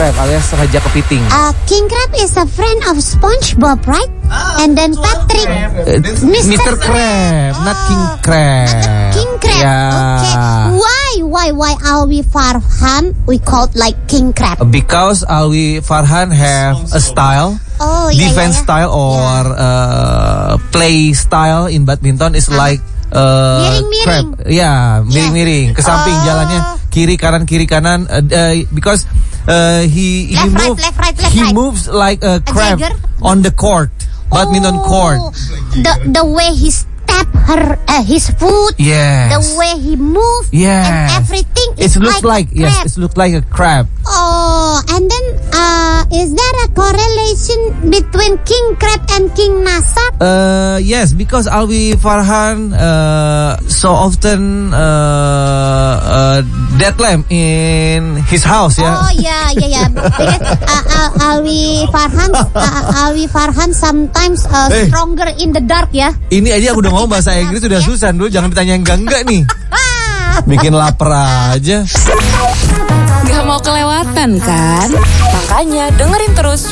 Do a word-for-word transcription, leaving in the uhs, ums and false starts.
crab alias raja kepiting. Uh, king crab is a friend of SpongeBob, right? Ah, And then Patrick, Uh, Mister Mister Crab, not King Crab. King crab. Yeah. Okay. Why? Why? Why Alwi Farhan we called like king crab? Because Alwi Farhan have a style, Oh, yeah, defense yeah, yeah. style or uh, play style in badminton is like uh, Miring-miring. crab. Yeah, miring-miring. Ke samping Oh. jalannya kiri kanan kiri kanan. Uh, uh, because uh, he he Left, right, moves left, right, left, he right. moves like a crab jagger? on the court, badminton Oh, court. The the way he step her uh, his foot. Yes. The way he move. Yes. And everything It is looks like, like, a yes, crab. it looks like a crab. Oh, and then uh, is there a correlation between king crab and king nasab? Uh, yes, because Alwi Farhan uh, so often uh, uh, dead lamb in his house, yeah. Oh yeah, yeah, yeah. Because uh, uh, Alwi Farhan, uh, Alwi Farhan sometimes uh, Hey. stronger in the dark, ya. Ini aja aku udah ngomong bahasa Inggris udah susah dulu, jangan ditanya yang enggak-enggak nih. Bikin lapar aja. Gak mau kelewatan kan? Makanya dengerin terus